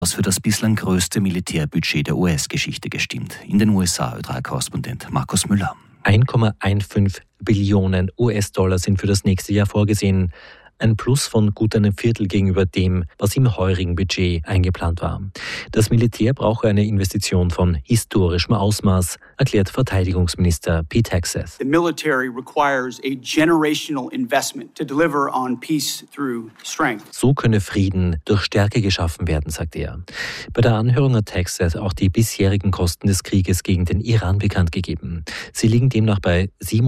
was für das bislang größte Militärbudget der US-Geschichte gestimmt. In den USA Ö3-Korrespondent Markus Müller. 1,15 Billionen US-Dollar sind für das nächste Jahr vorgesehen. Ein Plus von gut einem Viertel gegenüber dem, was im heurigen Budget eingeplant war. Das Militär brauche eine Investition von historischem Ausmaß, erklärt Verteidigungsminister Pete Hegseth. The military requires a generational investment to deliver on peace through strength. So könne Frieden durch Stärke geschaffen werden, sagt er. Bei der Anhörung hat Hegseth auch die bisherigen Kosten des Krieges gegen den Iran bekannt gegeben. Sie liegen demnach bei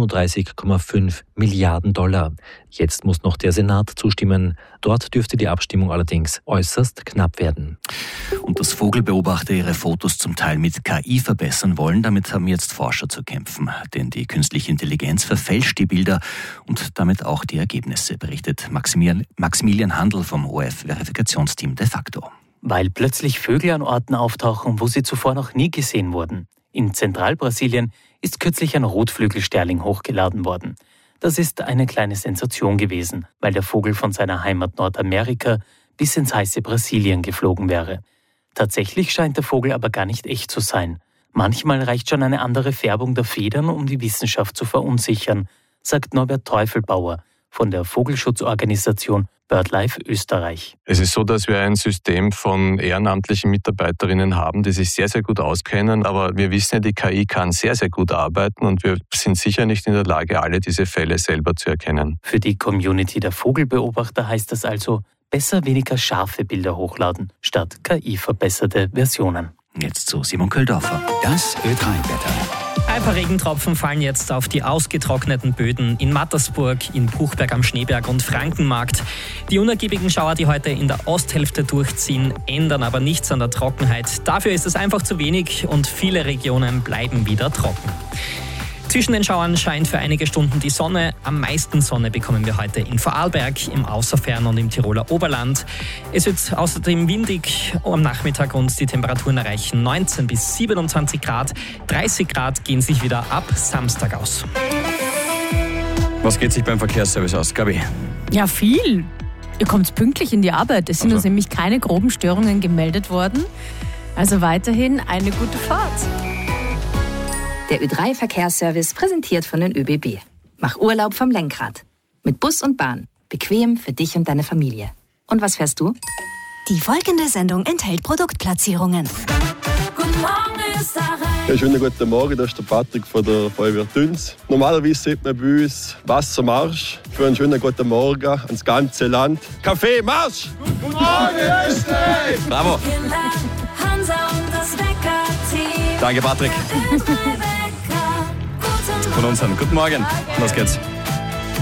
37,5 Milliarden Dollar. Jetzt muss noch der Senat zustimmen. Dort dürfte die Abstimmung allerdings äußerst knapp werden. Und dass Vogelbeobachter ihre Fotos zum Teil mit KI verbessern wollen, damit haben jetzt Forscher zu kämpfen. Denn die künstliche Intelligenz verfälscht die Bilder und damit auch die Ergebnisse, berichtet Maximilian Handl vom ORF-Verifikationsteam de facto. Weil plötzlich Vögel an Orten auftauchen, wo sie zuvor noch nie gesehen wurden. In Zentralbrasilien ist kürzlich ein Rotflügelsterling hochgeladen worden. Das ist eine kleine Sensation gewesen, weil der Vogel von seiner Heimat Nordamerika bis ins heiße Brasilien geflogen wäre. Tatsächlich scheint der Vogel aber gar nicht echt zu sein. Manchmal reicht schon eine andere Färbung der Federn, um die Wissenschaft zu verunsichern, sagt Norbert Teufelbauer von der Vogelschutzorganisation BirdLife Österreich. Es ist so, dass wir ein System von ehrenamtlichen Mitarbeiterinnen haben, die sich sehr, sehr gut auskennen. Aber wir wissen ja, die KI kann sehr, sehr gut arbeiten und wir sind sicher nicht in der Lage, alle diese Fälle selber zu erkennen. Für die Community der Vogelbeobachter heißt das also, besser weniger scharfe Bilder hochladen, statt KI-verbesserte Versionen. Jetzt zu Simon Köldorfer. Das Ö3-Wetter. Ein paar Regentropfen fallen jetzt auf die ausgetrockneten Böden in Mattersburg, in Buchberg am Schneeberg und Frankenmarkt. Die unergiebigen Schauer, die heute in der Osthälfte durchziehen, ändern aber nichts an der Trockenheit. Dafür ist es einfach zu wenig und viele Regionen bleiben wieder trocken. Zwischen den Schauern scheint für einige Stunden die Sonne. Am meisten Sonne bekommen wir heute in Vorarlberg, im Außerfern und im Tiroler Oberland. Es wird außerdem windig am Nachmittag und die Temperaturen erreichen 19 bis 27 Grad. 30 Grad gehen sich wieder ab Samstag aus. Was geht sich beim Verkehrsservice aus, Gabi? Ja, viel. Ihr kommt pünktlich in die Arbeit. Es sind uns nämlich keine groben Störungen gemeldet worden. Also weiterhin eine gute Fahrt. Der Ö3-Verkehrsservice präsentiert von den ÖBB. Mach Urlaub vom Lenkrad. Mit Bus und Bahn. Bequem für dich und deine Familie. Und was fährst du? Die folgende Sendung enthält Produktplatzierungen. Guten Morgen, Österreich. Ja, schönen guten Morgen, das ist der Patrick von der Feuerwehr Düns. Normalerweise sieht man bei uns Wassermarsch. Für einen schönen guten Morgen ans ganze Land. Kaffee, Marsch! Guten Morgen, Österreich! Bravo! Hansa und das Wecker-Team. Danke, Patrick. Von uns an. Guten Morgen. Los geht's.